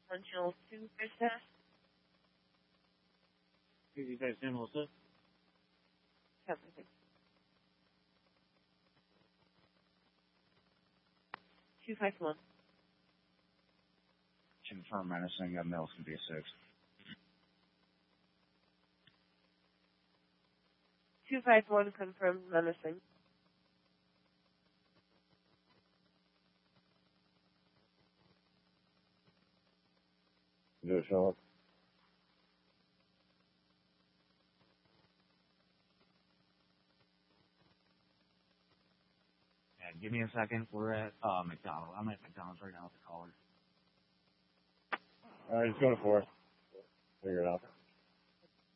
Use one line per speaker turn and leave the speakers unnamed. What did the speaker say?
Central 2 Krista.
55 San Jose.
Copy. 251.
Confirm menacing, Nelson B6.
251 confirmed menacing.
Do it, Sean.
Yeah, give me a second. We're at McDonald's. I'm at McDonald's right now with the caller.
All right, just go to 4. Figure it out.